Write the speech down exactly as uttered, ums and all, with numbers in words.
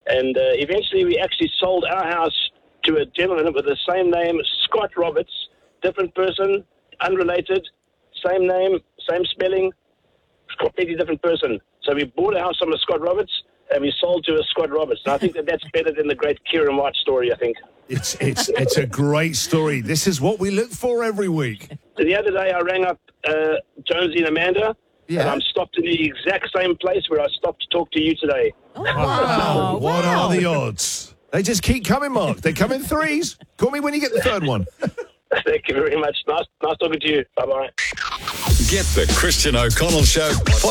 And uh, eventually we actually sold our house to a gentleman with the same name, Scott Roberts, different person, unrelated, same name, same spelling, completely different person. So we bought a house from a Scott Roberts and we sold to a Scott Roberts. And I think that that's better than the great Kieran White story, I think. It's it's it's a great story. This is what we look for every week. The other day I rang up uh, Jonesy and Amanda, Yeah. and I'm stopped in the exact same place where I stopped to talk to you today. Oh, Wow. wow. What wow. are the odds? They just keep coming, Mark. They come in threes. Call me when you get the third one. Thank you very much. Nice, nice talking to you. Bye-bye. Get the Christian O'Connell Show